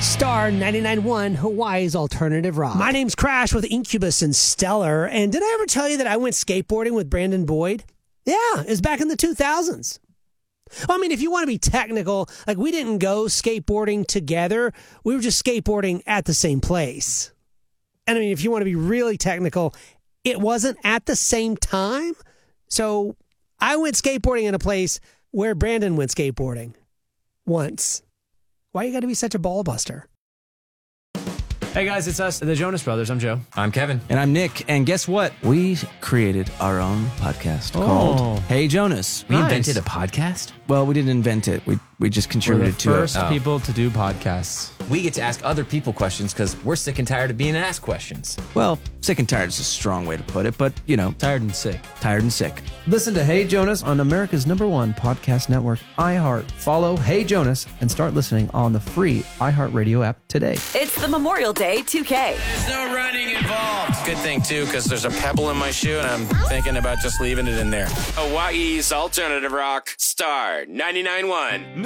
Star 99.1, Hawaii's alternative rock. My name's Crash with Incubus and Stellar. And did I ever tell you that I went skateboarding with Brandon Boyd? Yeah, it was back in the 2000s. Well, I mean, if you want to be technical, like we didn't go skateboarding together. We were just skateboarding at the same place. And I mean, if you want to be really technical, it wasn't at the same time. So I went skateboarding in a place where Brandon went skateboarding once. Why you got to be such a ball buster? Hey guys, it's us, the Jonas Brothers. I'm Joe. I'm Kevin. And I'm Nick. And guess what? We created our own podcast called Hey Jonas. We invented a podcast? Well, we didn't invent it. We just contributed to it. First people to do podcasts. We get to ask other people questions because we're sick and tired of being asked questions. Well, sick and tired is a strong way to put it, but, you know. Tired and sick. Tired and sick. Listen to Hey Jonas on America's #1 podcast network, iHeart. Follow Hey Jonas and start listening on the free iHeartRadio app today. It's the Memorial Day 2K. There's no running involved. Good thing, too, because there's a pebble in my shoe, and I'm thinking about just leaving it in there. Hawaii's alternative rock, Star 99.1.